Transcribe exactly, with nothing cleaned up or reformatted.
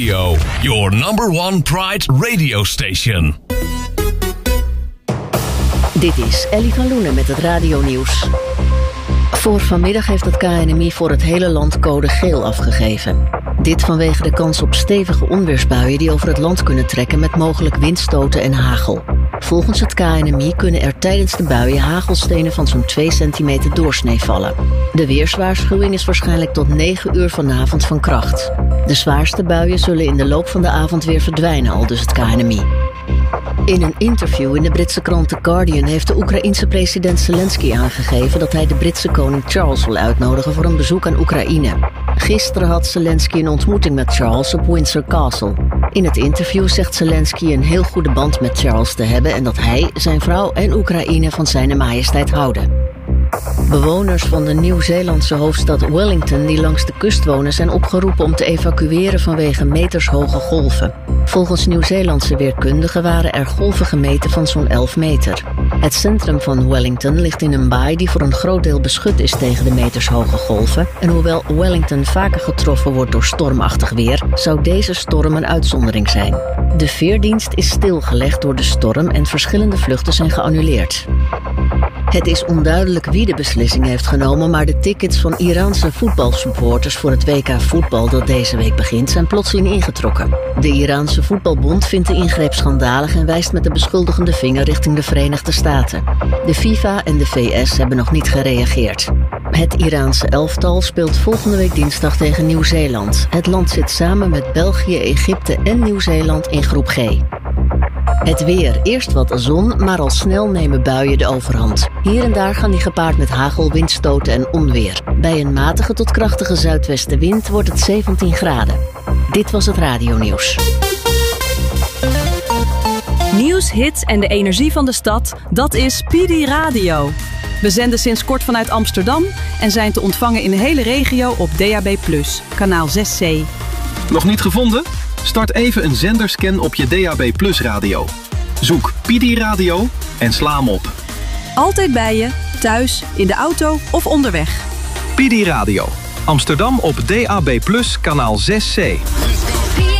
Radio, your number one Pride radio station. Dit is Ellie van Loenen met het radionieuws. Voor vanmiddag heeft het K N M I voor het hele land code geel afgegeven. Dit vanwege de kans op stevige onweersbuien die over het land kunnen trekken met mogelijk windstoten en hagel. Volgens het K N M I kunnen er tijdens de buien hagelstenen van zo'n twee centimeter doorsnee vallen. De weerswaarschuwing is waarschijnlijk tot negen uur vanavond van kracht. De zwaarste buien zullen in de loop van de avond weer verdwijnen, aldus het K N M I. In een interview in de Britse krant The Guardian heeft de Oekraïense president Zelensky aangegeven dat hij de Britse koning Charles wil uitnodigen voor een bezoek aan Oekraïne. Gisteren had Zelensky een ontmoeting met Charles op Windsor Castle. In het interview zegt Zelensky een heel goede band met Charles te hebben en dat hij, zijn vrouw en Oekraïne van zijn majesteit houden. Bewoners van de Nieuw-Zeelandse hoofdstad Wellington die langs de kust wonen zijn opgeroepen om te evacueren vanwege metershoge golven. Volgens Nieuw-Zeelandse weerkundigen waren er golven gemeten van zo'n elf meter. Het centrum van Wellington ligt in een baai die voor een groot deel beschut is tegen de metershoge golven. En hoewel Wellington vaker getroffen wordt door stormachtig weer, zou deze storm een uitzondering zijn. De veerdienst is stilgelegd door de storm en verschillende vluchten zijn geannuleerd. Het is onduidelijk wie de beslissing heeft genomen, maar de tickets van Iraanse voetbalsupporters voor het W K voetbal dat deze week begint zijn plotseling ingetrokken. De Iraanse voetbalbond vindt de ingreep schandalig en wijst met de beschuldigende vinger richting de Verenigde Staten. De FIFA en de V S hebben nog niet gereageerd. Het Iraanse elftal speelt volgende week dinsdag tegen Nieuw-Zeeland. Het land zit samen met België, Egypte en Nieuw-Zeeland in groep G. Het weer. Eerst wat zon, maar al snel nemen buien de overhand. Hier en daar gaan die gepaard met hagel, windstoten en onweer. Bij een matige tot krachtige zuidwestenwind wordt het zeventien graden. Dit was het radionieuws. Nieuws, hits en de energie van de stad, dat is P D Radio. We zenden sinds kort vanuit Amsterdam en zijn te ontvangen in de hele regio op D A B plus, kanaal zes C. Nog niet gevonden? Start even een zenderscan op je D A B plus radio. Zoek P D Radio en sla hem op. Altijd bij je, thuis, in de auto of onderweg. P D Radio. Amsterdam op D A B plus, kanaal zes C.